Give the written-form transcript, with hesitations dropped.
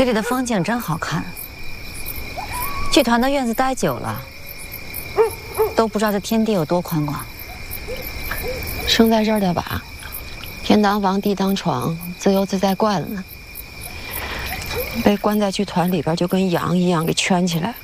这里的风景真好看。剧团的院子待久了，都不知道这天地有多宽广。 生在这儿的吧，天当房，地当床，自由自在惯了。被关在剧团里边，就跟羊一样给圈起来。